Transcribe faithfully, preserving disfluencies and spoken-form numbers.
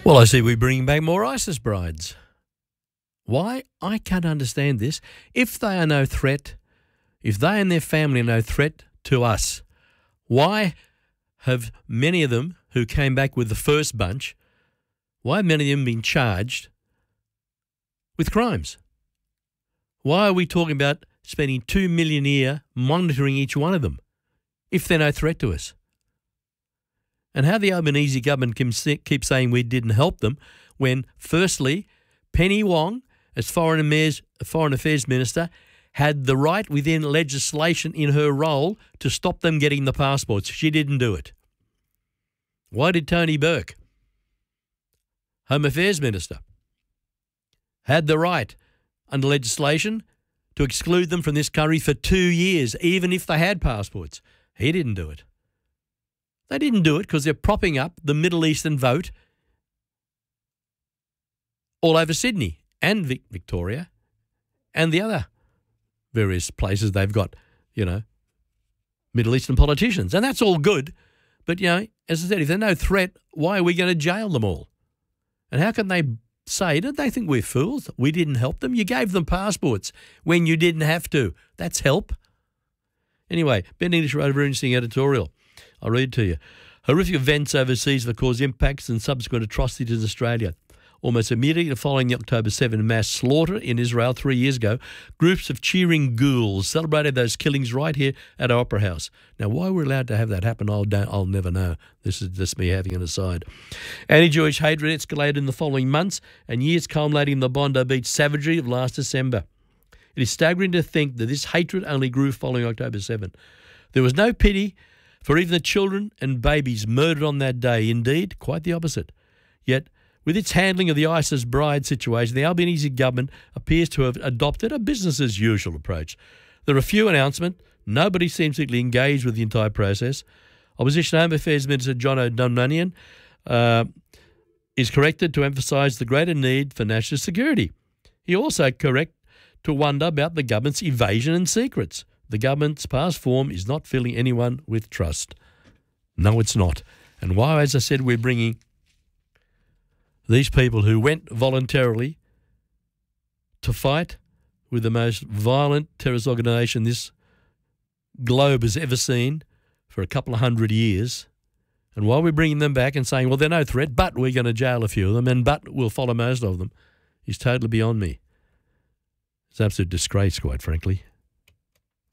Well, I see we're bringing back more ISIS brides. Why? I can't understand this. If they are no threat, if they and their family are no threat to us, why have many of them who came back with the first bunch, why have many of them been charged with crimes? Why are we talking about spending two million a year monitoring each one of them if they're no threat to us? And how the Albanese government can keep saying we didn't help them when, firstly, Penny Wong, as Foreign Affairs, Foreign Affairs Minister, had the right within legislation in her role to stop them getting the passports. She didn't do it. Why did Tony Burke, Home Affairs Minister, had the right under legislation to exclude them from this country for two years, even if they had passports? He didn't do it. They didn't do it because they're propping up the Middle Eastern vote all over Sydney and Vic- Victoria and the other various places they've got, you know, Middle Eastern politicians. And that's all good. But, you know, as I said, if they're no threat, why are we going to jail them all? And how can they say, did they think we're fools? We didn't help them. You gave them passports when you didn't have to. That's help. Anyway, Ben English wrote a very interesting editorial. I'll read to you. Horrific events overseas that cause impacts and subsequent atrocities in Australia. Almost immediately following the October seventh mass slaughter in Israel three years ago, groups of cheering ghouls celebrated those killings right here at our Opera House. Now, why we're allowed to have that happen, I'll, don't, I'll never know. This is just me having an aside. Anti-Jewish hatred escalated in the following months and years, culminating in the Bondi Beach savagery of last December. It is staggering to think that this hatred only grew following October seventh. There was no pity for even the children and babies murdered on that day. Indeed, quite the opposite. Yet, with its handling of the ISIS bride situation, the Albanese government appears to have adopted a business-as-usual approach. There are few announcements. Nobody seems to be engaged with the entire process. Opposition Home Affairs Minister John O'Donovan uh, is corrected to emphasise the greater need for national security. He also correct to wonder about the government's evasion and secrets. The government's past form is not filling anyone with trust. No, it's not. And why, as I said, we're bringing these people who went voluntarily to fight with the most violent terrorist organisation this globe has ever seen for a couple of hundred years, and why we're bringing them back and saying, well, they're no threat, but we're going to jail a few of them, and but we'll follow most of them, is totally beyond me. It's an absolute disgrace, quite frankly.